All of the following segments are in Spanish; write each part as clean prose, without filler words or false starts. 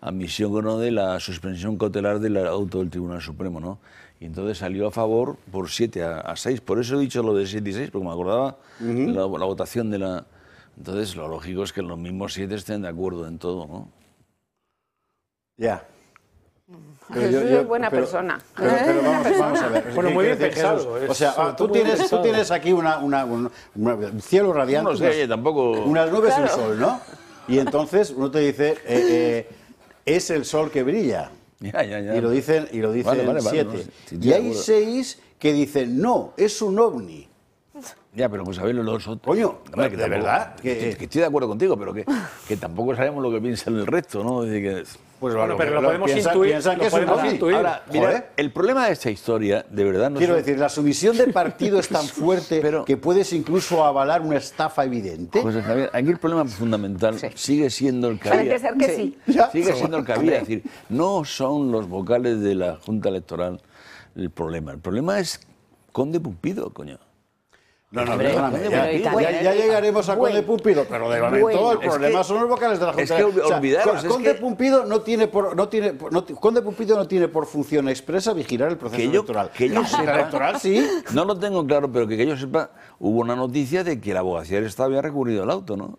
admisión o no de la suspensión cautelar del auto del Tribunal Supremo, ¿no? Y entonces salió a favor por 7-6. Por eso he dicho lo de 7 y 6, porque me acordaba la votación de la... Entonces, lo lógico es que los mismos 7 estén de acuerdo en todo, ¿no? Ya. Es buena persona. Pero vamos a ver. Bueno, muy bien pensado. O sea, tú tienes aquí un cielo radiante, No sé, tampoco... unas nubes y un sol, ¿no? Y entonces uno te dice, es el sol que brilla. Ya. Y lo dicen 7. No, y hay 6 que dicen, no, es un ovni. Ya, pero pues a ver los otros... Coño, hombre, que de tampoco, verdad. Que estoy de acuerdo contigo, pero que tampoco sabemos lo que piensan el resto, ¿no? Es decir, que... Pues Bueno, pero lo podemos intuir. Piensan que es un ovni. Ahora, mira, el problema de esta historia, de verdad... No Quiero decir, la sumisión del partido es tan fuerte que puedes incluso avalar una estafa evidente. José Javier, aquí el problema fundamental sigue siendo el que había. Parece ser que sí. Sigue siendo el que había. Es decir, no son los vocales de la Junta Electoral el problema. El problema es Conde Pumpido, coño. No, perdóname, ya llegaremos a Conde Pumpido, pero de momento el problema son los vocales de la Junta. Es que olvidaros, Conde Pumpido no tiene por función expresa vigilar el proceso electoral. Que yo sepa, electoral sí. No lo tengo claro, pero que yo sepa, hubo una noticia de que la abogacía del Estado había recurrido al auto, ¿no?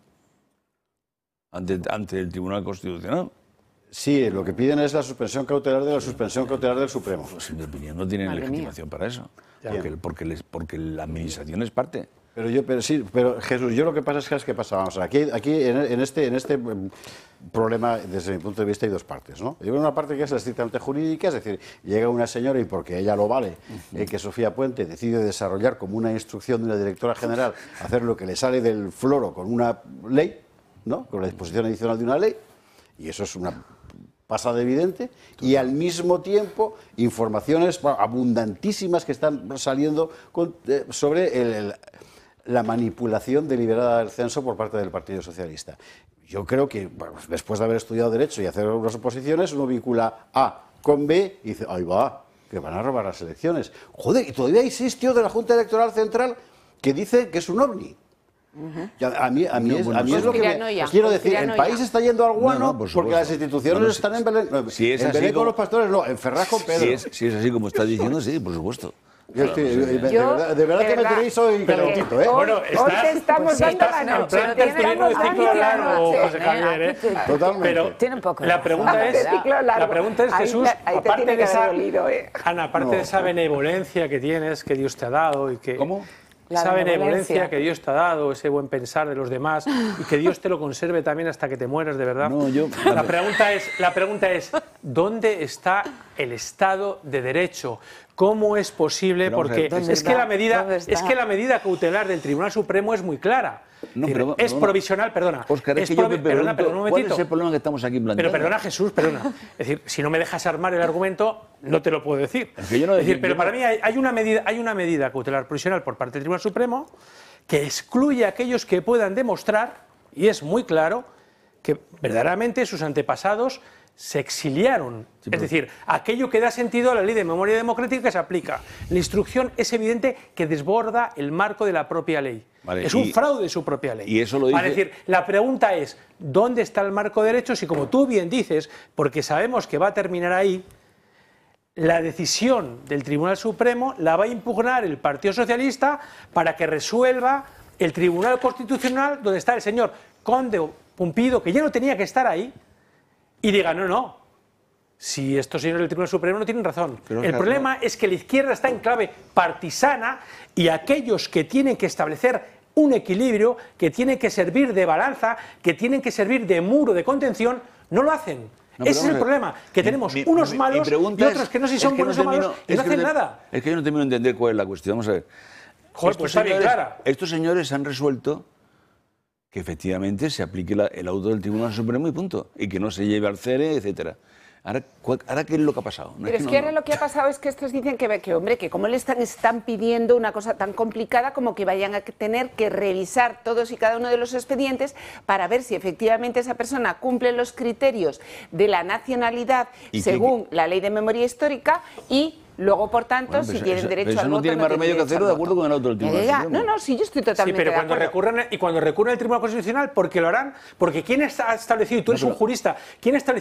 Ante el Tribunal Constitucional. Sí, lo que piden es la suspensión cautelar de la suspensión cautelar del Supremo. Pues en mi opinión no tienen legitimación para eso. Porque la administración es parte. Pero Jesús, yo lo que pasa es que pasa, vamos a ver, aquí en este problema, desde mi punto de vista, hay dos partes, ¿no? Hay una parte que es la estrictamente jurídica, es decir, llega una señora y porque ella lo vale, que Sofía Puente decide desarrollar como una instrucción de una directora general, hacer lo que le sale del floro con una ley, ¿no? Con la disposición adicional de una ley, y eso es una pasada evidente, y al mismo tiempo informaciones abundantísimas que están saliendo sobre la manipulación deliberada del censo por parte del Partido Socialista. Yo creo que, bueno, después de haber estudiado Derecho y hacer unas oposiciones, uno vincula A con B y dice, ahí va, que van a robar las elecciones. Joder, y todavía hay 6 tíos de la Junta Electoral Central que dicen que es un ovni. A mí es lo que me... Quiero decir, el país está yendo al guano porque las instituciones están en Belén. En Belén con los pastores, no, en Ferraz con Pedro. Si es así como estás diciendo, sí, por supuesto. De verdad que me tenéis hoy calentito, ¿eh? Bueno, hoy te estamos dando la noche. José Javier, ¿eh? Totalmente. Pero tiene un poco la pregunta es, Jesús, aparte de esa, Ana, aparte de esa benevolencia que tienes, que Dios te ha dado y que... ¿Cómo? Esa benevolencia que Dios te ha dado, ese buen pensar de los demás y que Dios te lo conserve también hasta que te mueras, de verdad. No, La pregunta es, ¿dónde está el Estado de Derecho? ¿Cómo es posible? Porque es que la medida cautelar del Tribunal Supremo es muy clara. Es provisional, perdona. Óscar, es que yo me pregunto, ¿cuál es el problema que estamos aquí planteando? Pero perdona, Jesús, perdona. Es decir, si no me dejas armar el argumento, no te lo puedo decir. Pero para mí hay una medida cautelar provisional por parte del Tribunal Supremo que excluye a aquellos que puedan demostrar, y es muy claro, que verdaderamente sus antepasados se exiliaron. Es decir, aquello que da sentido a la ley de memoria democrática que se aplica. La instrucción es evidente que desborda el marco de la propia ley. Vale, es un fraude de su propia ley. Y eso lo dice... Es decir, la pregunta es, ¿dónde está el marco de derechos? Y como tú bien dices, porque sabemos que va a terminar ahí, la decisión del Tribunal Supremo la va a impugnar el Partido Socialista para que resuelva el Tribunal Constitucional, donde está el señor Conde Pumpido, que ya no tenía que estar ahí, y diga, no, si estos señores del Tribunal Supremo no tienen razón. El problema es que la izquierda está en clave partisana y aquellos que tienen que establecer un equilibrio, que tienen que servir de balanza, que tienen que servir de muro de contención, no lo hacen. Ese es el problema, que tenemos unos malos y otros que no sé si son buenos o malos y no hacen nada. Es que yo no termino de entender cuál es la cuestión. Vamos a ver. Joder, pues está bien clara. Estos señores han resuelto que efectivamente se aplique el auto del Tribunal Supremo y punto, y que no se lleve al CERE, etcétera. Ahora, ¿qué es lo que ha pasado? Pero es que ahora lo que ha pasado es que estos dicen que como le están pidiendo una cosa tan complicada como que vayan a tener que revisar todos y cada uno de los expedientes para ver si efectivamente esa persona cumple los criterios de la nacionalidad según la ley de memoria histórica y... Luego, por tanto, si tienen derecho al voto... no tiene más remedio que hacerlo de acuerdo con el auto del Tribunal Supremo. No, sí, yo estoy totalmente de acuerdo. Cuando recurren al Tribunal Constitucional, ¿por qué lo harán? Porque ¿quién está establecido? Y tú eres un jurista. ¿Quién ha establecido